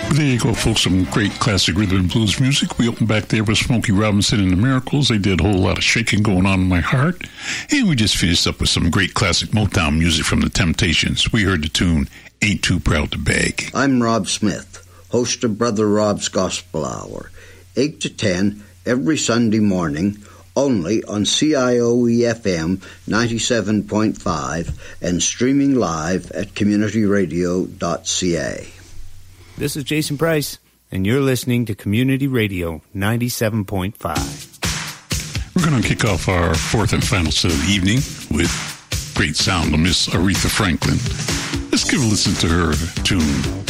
There you go, folks. Some great classic rhythm and blues music. We opened back there with Smokey Robinson and the Miracles. They did a whole lot of shaking going on in my heart. And we just finished up with some great classic Motown music from the Temptations. We heard the tune, Ain't Too Proud to Beg. I'm Rob Smith, host of Brother Rob's Gospel Hour, 8 to 10 every Sunday morning, only on CIOE-FM 97.5 and streaming live at communityradio.ca. This is Jason Price, and you're listening to Community Radio 97.5. We're going to kick off our fourth and final set of the evening with great sound of Miss Aretha Franklin. Let's give a listen to her tune,